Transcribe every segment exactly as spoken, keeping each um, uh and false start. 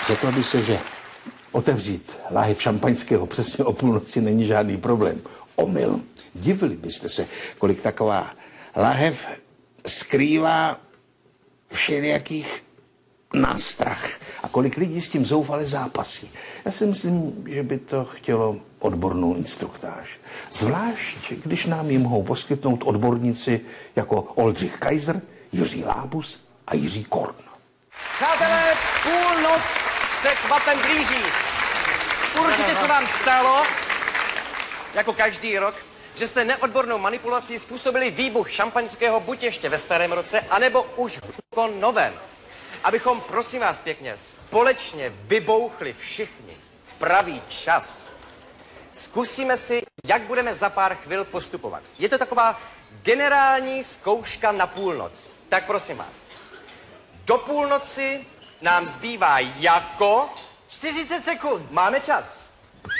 Řeklo by se, že otevřít láhev šampaňského přesně o půlnoci není žádný problém. Omyl. Divili byste se, kolik taková láhev skrývá všelijakých nástrah a kolik lidí s tím zoufale zápasí. Já si myslím, že by to chtělo odbornou instruktáž. Zvlášť, když nám ji mohou poskytnout odborníci jako Oldřich Kaiser, Jiří Lábus a Jiří Korn. Přátelé, půlnoc se kvapem blíží. Určitě se vám stalo, jako každý rok, že jste neodbornou manipulací způsobili výbuch šampaňského buď ještě ve starém roce, anebo už v novém. Abychom, prosím vás pěkně, společně vybouchli všichni v pravý čas. Zkusíme si, jak budeme za pár chvil postupovat. Je to taková generální zkouška na půlnoc. Tak prosím vás, do půlnoci nám zbývá jako... čtyřicet sekund. Máme čas.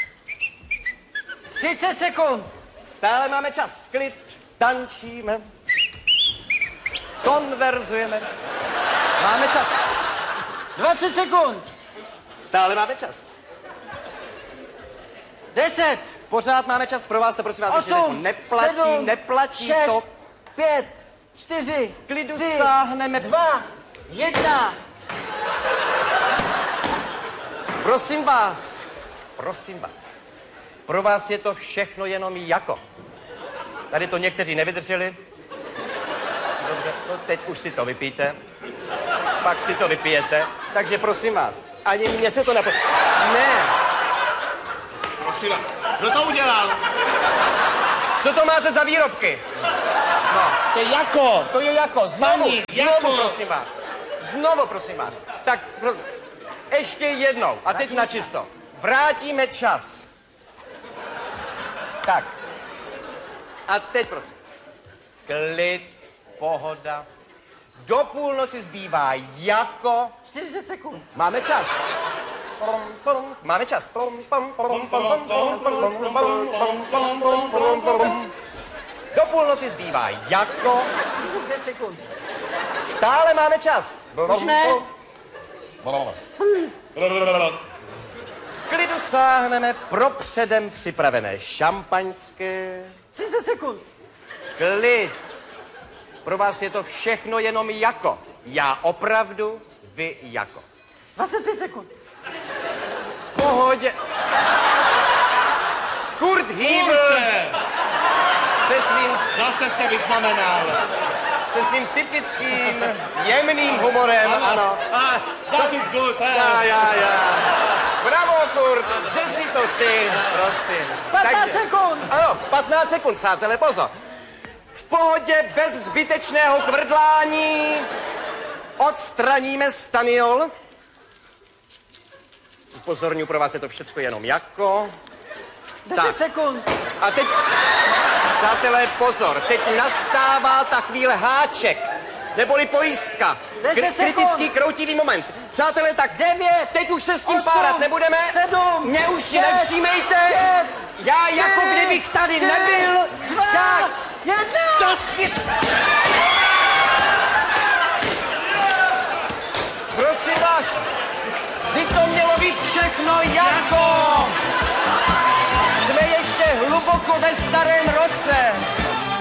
třicet sekund. Stále máme čas. Klid, tančíme, konverzujeme. Máme čas. dvacet sekund. Stále máme čas. deset. Pořád máme čas pro vás, to prosím vás. osm. Neplatí, sedm. neplatí šest. to. pět. čtyři. Klidu tři. sáhneme. dva. jedna. Prosím vás, prosím vás. Pro vás je to všechno jenom jako. Tady to někteří nevydrželi. Dobře, no teď už si to vypijte. Pak si to vypijete. Takže prosím vás, ani mně se to nepo... Ne. Prosím vás, kdo to udělal? Co to máte za výrobky? No. To je jako. To je jako. Znovu, Paní, znovu, jako. prosím vás. Znovu, prosím vás. Tak, prosím. Ještě jednou. A teď na čisto. Vrátíme čas. Tak. A teď, prosím. Klid, pohoda. Do půlnoci zbývá jako... čtyřicet sekund. Máme čas. Máme čas. Do půlnoci zbývá jako... třicet pět sekund. Stále máme čas. Už ne. V klidu sáhneme pro předem připravené šampaňské. třicet sekund. Klid. Pro vás je to všechno jenom jako. Já opravdu, vy jako. dvacet pět sekund. Pohodě. Kurt Hýbl se svým, Zase se vyznamenal. se svým typickým jemným humorem, ano. A, das ist gut, eh? Já, já, já. Bravo, Kurt, že si to ty, prosím. patnáct sekund. Ano, patnáct sekund, přátelé, pozor. V pohodě, bez zbytečného kvrdlání, odstraníme staniol. Upozorňuji, pro vás je to všecko jenom jako. deset sekund. A teď, přátelé, pozor, teď nastává ta chvíle háček, neboli pojistka. deset sekund. Kritický kroutivý moment. Přátelé, tak devět. teď už se s tím osm, párat nebudeme. sedm. Mě už si šest, nevšímejte. pět, Já čtyři, jako kdybych tady tři, nebyl. dva, Já... jedna. Co ty... Prosím vás, by to mělo být všechno jako. Jsme ještě hluboko ve starém roce.